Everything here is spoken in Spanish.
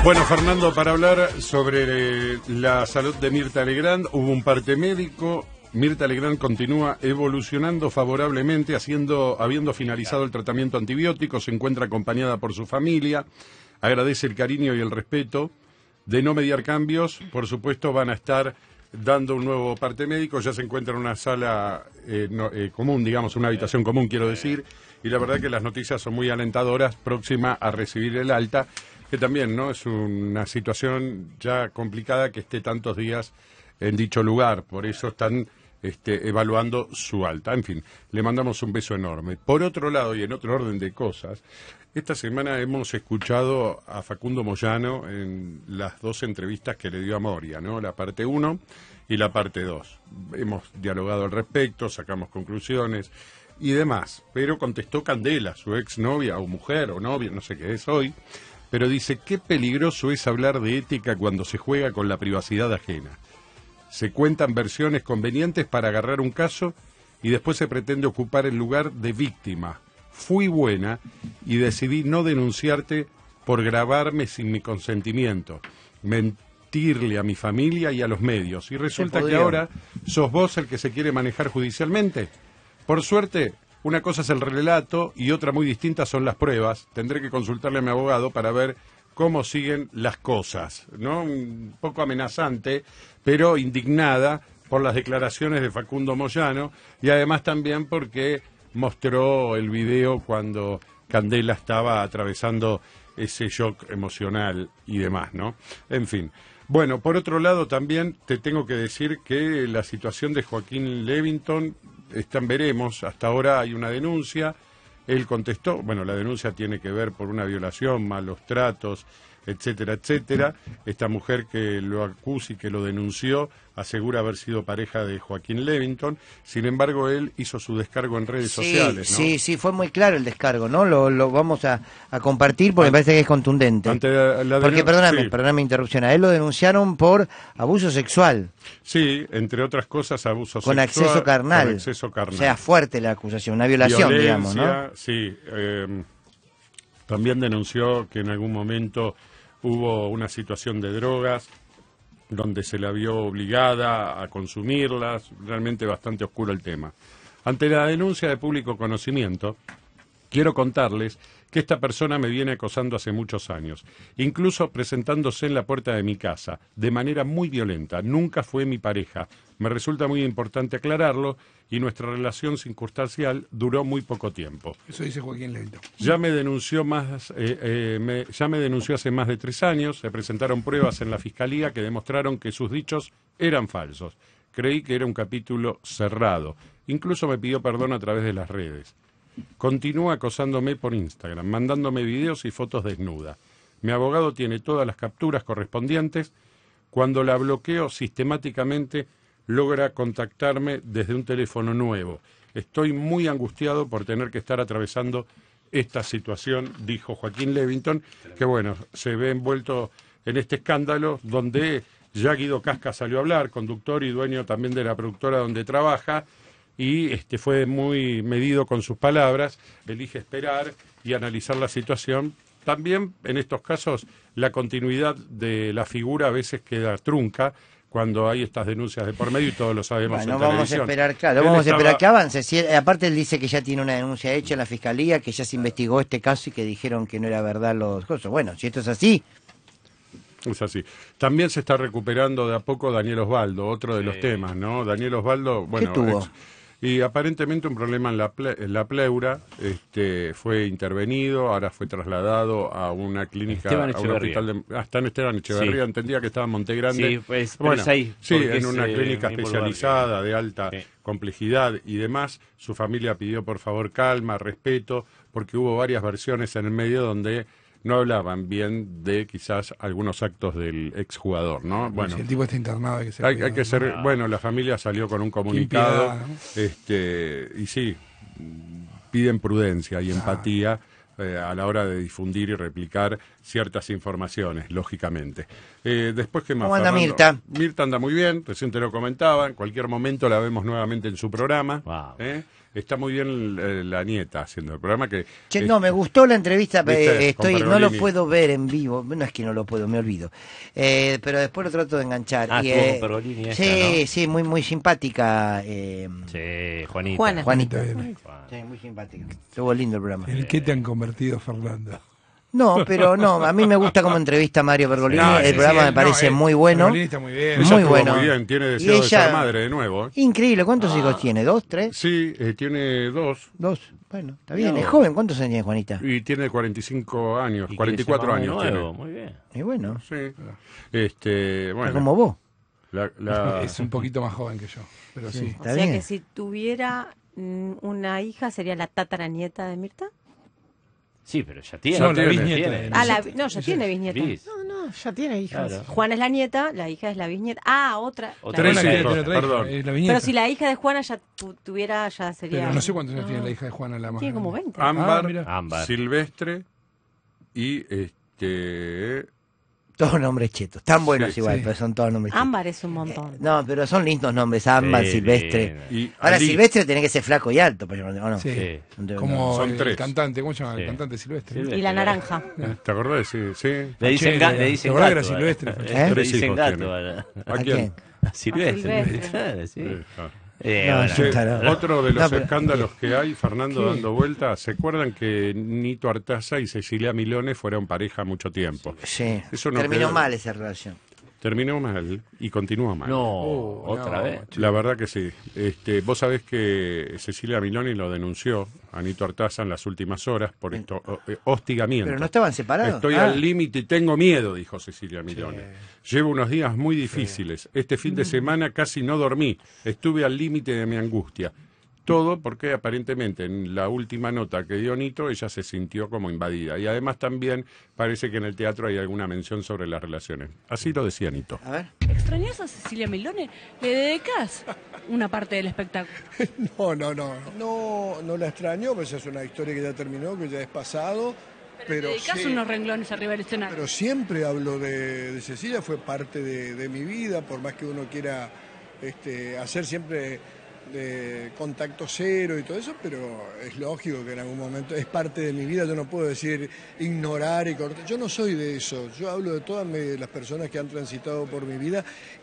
Bueno, Fernando, para hablar sobre la salud de Mirta Legrand, hubo un parte médico. Mirta Legrand continúa evolucionando favorablemente, habiendo finalizado el tratamiento antibiótico, se encuentra acompañada por su familia, agradece el cariño y el respeto. De no mediar cambios, por supuesto, van a estar dando un nuevo parte médico, ya se encuentra en una sala común, digamos, una habitación común, quiero decir, y la verdad que las noticias son muy alentadoras, próxima a recibir el alta, que también no es una situación ya complicada que esté tantos días en dicho lugar, por eso están evaluando su alta. En fin, le mandamos un beso enorme. Por otro lado, y en otro orden de cosas, esta semana hemos escuchado a Facundo Moyano en las dos entrevistas que le dio a Moria, ¿no? La parte 1 y la parte 2. Hemos dialogado al respecto, sacamos conclusiones y demás, pero contestó Candela, su exnovia o mujer o novia, no sé qué es hoy, pero dice, qué peligroso es hablar de ética cuando se juega con la privacidad ajena. Se cuentan versiones convenientes para agarrar un caso y después se pretende ocupar el lugar de víctima. Fui buena y decidí no denunciarte por grabarme sin mi consentimiento, mentirle a mi familia y a los medios. Y resulta que ahora sos vos el que se quiere manejar judicialmente. Por suerte, una cosa es el relato y otra muy distinta son las pruebas. Tendré que consultarle a mi abogado para ver cómo siguen las cosas, ¿no? Un poco amenazante, pero indignada por las declaraciones de Facundo Moyano y además también porque mostró el video cuando Candela estaba atravesando ese shock emocional y demás, ¿no? En fin. Bueno, por otro lado también te tengo que decir que la situación de Joaquín Levington está en veremos. Hasta ahora hay una denuncia. Él contestó, bueno, la denuncia tiene que ver por una violación, malos tratos, etcétera, etcétera. Esta mujer que lo acusa y que lo denunció asegura haber sido pareja de Joaquín Levington. Sin embargo, él hizo su descargo en redes sociales, ¿no? Sí, fue muy claro el descargo, ¿no? Lo vamos a compartir porque me parece que es contundente. Porque, perdóname interrupción, a él lo denunciaron por abuso sexual. Sí, entre otras cosas, abuso con sexual. Acceso carnal. Con acceso carnal. O sea, fuerte la acusación, una violación, violencia, digamos, ¿no? Sí, también denunció que en algún momento hubo una situación de drogas donde se la vio obligada a consumirlas, realmente bastante oscuro el tema. Ante la denuncia de público conocimiento, quiero contarles que esta persona me viene acosando hace muchos años, incluso presentándose en la puerta de mi casa, de manera muy violenta. Nunca fue mi pareja. Me resulta muy importante aclararlo y nuestra relación circunstancial duró muy poco tiempo. Eso dice Joaquín Levington. Ya me denunció hace más de 3 años, se presentaron pruebas en la fiscalía que demostraron que sus dichos eran falsos. Creí que era un capítulo cerrado. Incluso me pidió perdón a través de las redes. Continúa acosándome por Instagram, mandándome videos y fotos desnuda. Mi abogado tiene todas las capturas correspondientes. Cuando la bloqueo sistemáticamente, logra contactarme desde un teléfono nuevo. Estoy muy angustiado por tener que estar atravesando esta situación, dijo Joaquín Levington, que bueno, se ve envuelto en este escándalo donde ya Guido Casca salió a hablar, conductor y dueño también de la productora donde trabaja, y fue muy medido con sus palabras, elige esperar y analizar la situación. También en estos casos la continuidad de la figura a veces queda trunca cuando hay estas denuncias de por medio y todos lo sabemos. Bueno, en vamos televisión. a esperar, claro, vamos a esperar que avance. Si aparte él dice que ya tiene una denuncia hecha en la fiscalía, que ya se investigó este caso y que dijeron que no era verdad los cosas. Bueno, si esto es así. Es así. También se está recuperando de a poco Daniel Osvaldo, otro de los temas, ¿no? Daniel Osvaldo, bueno, ¿qué tuvo? Y aparentemente un problema en la pleura, fue intervenido, ahora fue trasladado a una clínica, Esteban a un hospital está en Esteban Echeverría, Sí. entendía que estaba en Monte Grande. Sí, pues, pero bueno, es ahí. sí, porque en una clínica mismo especializada, lugar de alta complejidad y demás. Su familia pidió por favor calma, respeto, porque hubo varias versiones en el medio donde no hablaban bien de quizás algunos actos del exjugador, ¿no? Bueno, si el tipo está internado, hay que ser, bueno, la familia salió con un comunicado, piedad, y sí, piden prudencia y empatía a la hora de difundir y replicar ciertas informaciones, lógicamente. Después, ¿qué más? ¿Cómo anda Fernando? Mirta? Mirta anda muy bien, recién te lo comentaba, en cualquier momento la vemos nuevamente en su programa. Wow. está muy bien la nieta haciendo el programa. Che, no, me gustó la entrevista, no lo puedo ver en vivo, no es que no lo puedo, me olvido. Pero después lo trato de enganchar. Estuvo con Pergolini sí, ¿no? Sí, muy, muy simpática. Sí, Juanita. Sí, muy simpática. Estuvo lindo el programa. ¿En qué te han convertido, Fernando? No, pero no, a mí me gusta como entrevista a Mario Pergolini, el programa me parece muy bueno. Pergolini está muy bien. Muy bueno. Muy bien, tiene deseo de ser madre de nuevo. Increíble, ¿cuántos hijos tiene? ¿2, 3? Sí, tiene 2. 2, bueno, está bien, es joven, ¿cuántos años tiene Juanita? Y tiene 45 años, 44 años nuevo, tiene. Muy bien. Y bueno. Sí. Bueno. Está como vos. Es un poquito más joven que yo, pero sí. O sea que si tuviera una hija, ¿sería la tataranieta de Mirta? Sí, pero ya tiene. No, la bisnieta. Ya tiene bisnieta. No, ya tiene hijos. Claro. Juana es la nieta, la hija es la bisnieta. Otra. Tres hijos, perdón. Pero si la hija de Juana ya tuviera, ya sería... Pero no sé cuántos años tiene la hija de Juana, la más Tiene como grande. 20. Ámbar, Silvestre y Todos nombres chetos, tan buenos Sí, igual, sí. pero son todos nombres chetos. Ámbar es un montón. No, pero son lindos nombres, Ámbar, Sí, Silvestre. y Ahora Ali. Silvestre tiene que ser flaco y alto, pero no. Sí. Sí. Como Son el tres. cantante, ¿cómo se llama? Sí. El cantante Silvestre. Y la naranja. ¿Te acordás? Sí. Le dicen, Che, le dicen ¿te acordás que gato. era Silvestre? Le Tres dicen hijos gato. tiene. ¿A quién? A Silvestre. Silvestre. Claro, sí. Ah. No, Bueno. sí. Claro. Otro de los No, pero- escándalos que hay, Fernando, ¿Qué? dando vuelta, ¿se acuerdan que Nito Artaza y Cecilia Milone fueron pareja mucho tiempo? Sí, Eso no terminó quedó- mal esa relación. Terminó mal y continúa mal. No, otra no, vez. La verdad que sí. Vos sabés que Cecilia Miloni lo denunció a Nito Artaza en las últimas horas por hostigamiento. Pero no estaban separados. Estoy al límite y tengo miedo, dijo Cecilia Miloni. Llevo unos días muy difíciles. Este fin de semana casi no dormí. Estuve al límite de mi angustia. Todo porque aparentemente en la última nota que dio Nito ella se sintió como invadida. Y además también parece que en el teatro hay alguna mención sobre las relaciones. Así lo decía Nito. A ver. ¿Extrañas a Cecilia Milone? ¿Le dedicas una parte del espectáculo? No la extraño, pues es una historia que ya terminó, que ya es pasado. Pero ¿Le dedicas sí, unos renglones arriba del escenario? pero siempre hablo de Cecilia, fue parte de mi vida, por más que uno quiera hacer siempre de contacto cero y todo eso, pero es lógico que en algún momento es parte de mi vida. Yo no puedo decir ignorar y cortar. Yo no soy de eso. Yo hablo de todas las personas que han transitado por mi vida